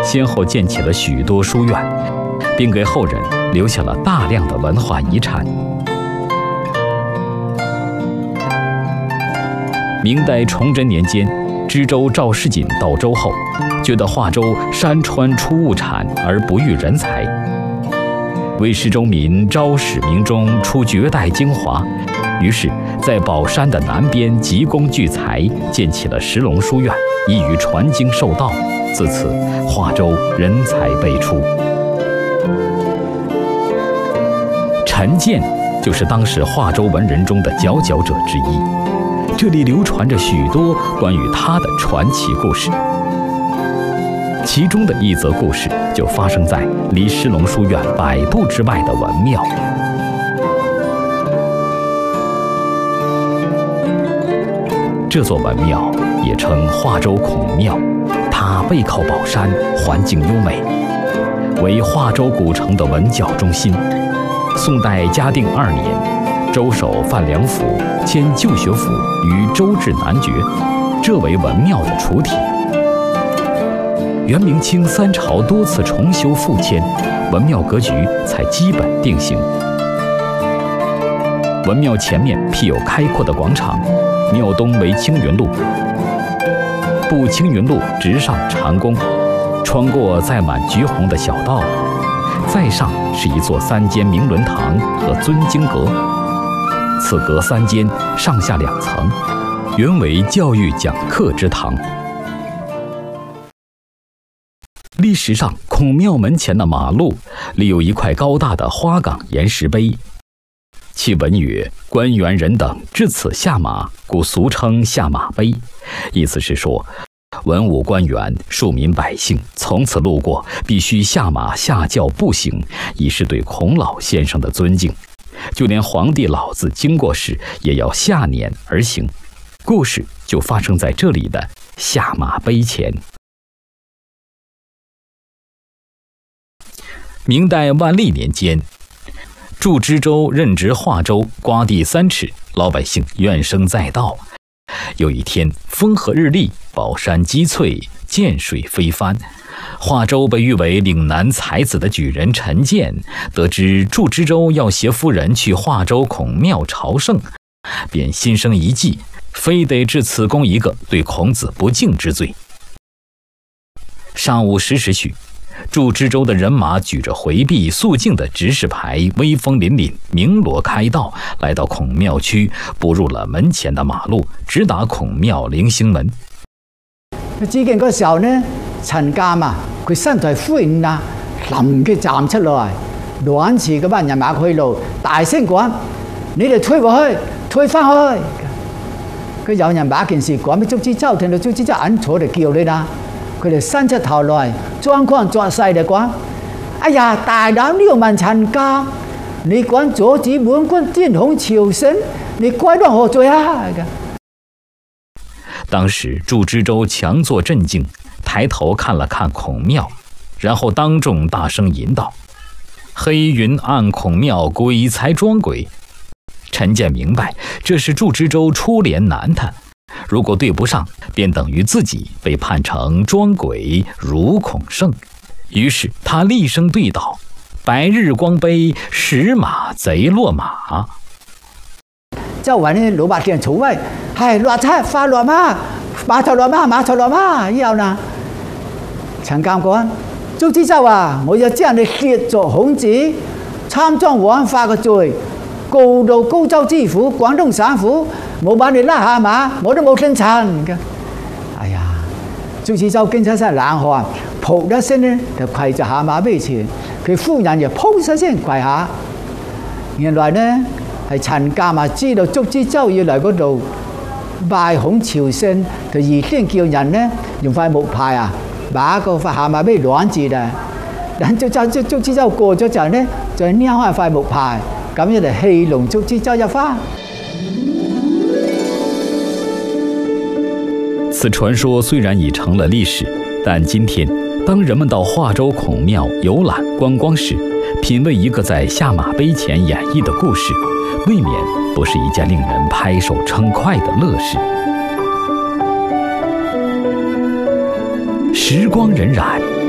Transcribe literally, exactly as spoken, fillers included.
先后建起了许多书院，并给后人留下了大量的文化遗产。明代崇祯年间，知州赵世锦到州后，觉得华州山川出物产而不育人才，为施州民招使民中出绝代精华，于是，在宝山的南边急功聚财，建起了石龙书院，以于传经授道。自此，华州人才辈出。陈建就是当时华州文人中的佼佼者之一。这里流传着许多关于他的传奇故事，其中的一则故事就发生在离石龙书院百步之外的文庙。这座文庙也称华州孔庙，它背靠宝山，环境优美，为华州古城的文教中心。宋代嘉定二年，州守范良辅迁旧学府于州治南爵，这为文庙的主体。元明清三朝多次重修复迁，文庙格局才基本定型。文庙前面辟有开阔的广场，庙东为青云路，步青云路直上长宫，穿过载满橘红的小道，再上是一座三间明伦堂和尊经阁。此阁三间，上下两层，原为教育讲课之堂。历史上，孔庙门前的马路立有一块高大的花岗岩石碑，其文曰：“官员人等至此下马，故俗称下马碑。”意思是说，文武官员、庶民百姓从此路过，必须下马下轿步行，以示对孔老先生的尊敬。就连皇帝老子经过时，也要下辇而行。故事就发生在这里的下马碑前。明代万历年间，驻知州任职华州，瓜地三尺，老百姓怨声载道。有一天，风和日丽，宝山积翠，涧水飞帆。华州被誉为岭南才子的举人陈建，得知驻知州要携夫人去华州孔庙朝圣，便心生一计，非得治此公一个对孔子不敬之罪。上午十时许，驻知州的人马举着回避肃静的指示牌，威风凛凛，鸣锣开道，来到孔庙区，步入了门前的马路，直达孔庙棂星门。 只見嗰時候呢，陳鑑啊，佢身材灰軟啊，冧嘅站出來，亂刺嗰班人馬去路，大聲講：你哋退回去，退翻去！佢有人把件事講俾祝之州，聽到祝之州硬坐嚟叫你啦。佢哋伸出頭來，裝腔作勢地講：哎呀，大膽刁民陳鑑，你敢阻止滿軍tiến紅朝聖，你該當何罪啊？ 当时驻知州强作镇静，抬头看了看孔庙，然后当众大声吟道：“黑云暗孔庙，鬼才装鬼。”陈建明白这是驻知州出联难他，如果对不上，便等于自己被判成装鬼如孔圣。于是他厉声对道：“白日光杯，石马贼落马。” 就揾啲老百姓嘈喂，係落車快落馬，馬頭落馬，馬頭落馬。以後呢，陳鑑講：祝之州啊，我要將你協助孔子參贓枉法嘅罪告到高州知府、廣東省府，冇把你拉下馬，我都冇姓陳嘅。哎呀，祝之州驚出身冷汗，噗一聲呢就跪在下馬碑前，佢夫人又噗一聲跪下。原來呢，係陳鑑啊，知道祝之州要嚟嗰度拜孔朝聖，就預先叫人呢用塊木牌啊，把個下馬碑綁住啦。等祝州祝之州過咗之後呢，再捏開塊木牌，咁樣嚟戲弄祝之州一番。 此传说虽然已成了历史，但今天当人们到华州孔庙游览观光时，品味一个在下马碑前演绎的故事，未免不是一件令人拍手称快的乐事。时光荏苒，